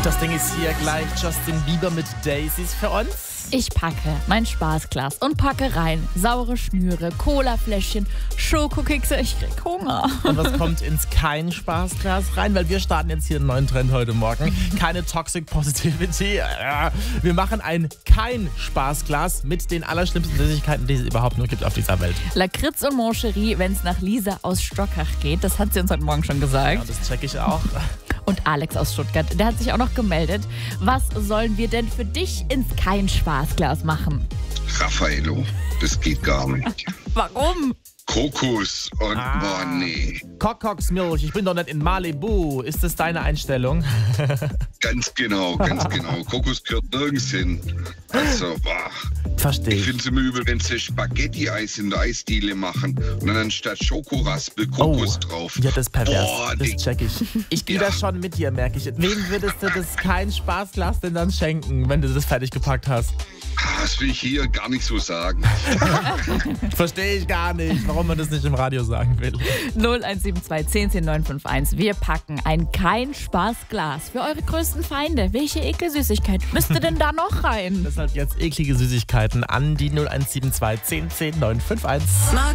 Das Ding ist hier gleich Justin Bieber mit Daisies für uns. Ich packe mein Spaßglas und packe rein saure Schnüre, Colafläschchen, Schokokekse. Ich krieg Hunger. Und was kommt ins kein Spaßglas rein? Weil wir starten jetzt hier einen neuen Trend heute Morgen. Keine Toxic Positivity. Wir machen ein kein Spaßglas mit den allerschlimmsten Süßigkeiten, die es überhaupt nur gibt auf dieser Welt. Lakritz und Moncherie, wenn es nach Lisa aus Stockach geht. Das hat sie uns heute Morgen schon gesagt. Ja, das check ich auch. Und Alex aus Stuttgart, der hat sich auch noch gemeldet. Was sollen wir denn für dich ins kein Spaßglas machen? Raffaello, das geht gar nicht. Warum? Kokos und boah, nee. Kokoksmilch, ich bin doch nicht in Malibu. Ist das deine Einstellung? Ganz genau, ganz genau. Kokos gehört nirgends hin. Also, boah. Verstehe Ich ich. finde es immer übel, wenn sie Spaghetti-Eis in der Eisdiele machen und dann anstatt Schokoraspel Kokos drauf. Ja, das ist pervers. Boah, Das Ding. check ich. Ich gehe Ja. da schon mit dir, merke ich. Wem würdest du das kein Spaßglas denn dann schenken, wenn du das fertig gepackt hast? Das will ich hier gar nicht so sagen. Verstehe ich gar nicht, warum man das nicht im Radio sagen will. 0172 10 10 951. Wir packen ein kein Spaßglas für eure größten Feinde. Welche Ekelsüßigkeit müsste denn da noch rein? Deshalb jetzt eklige Süßigkeiten an die 0172 10 10 951.